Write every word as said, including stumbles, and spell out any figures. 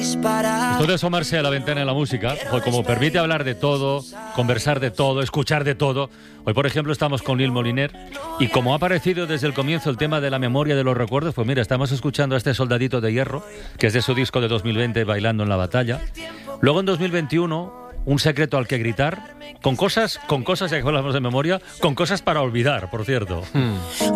disparar. Esto de asomarse a la ventana de la música, pues como permite hablar de todo, conversar de todo, escuchar de todo. Hoy, por ejemplo, estamos con Lil Moliner y como ha aparecido desde el comienzo el tema de la memoria de los recuerdos, pues mira, estamos escuchando a este Soldadito de Hierro, que es de su disco de dos mil veinte, Bailando en la Batalla. Luego en dos mil veintiuno, Un secreto al que gritar, con cosas, con cosas, ya que hablamos de memoria, con cosas para olvidar, por cierto. Hmm.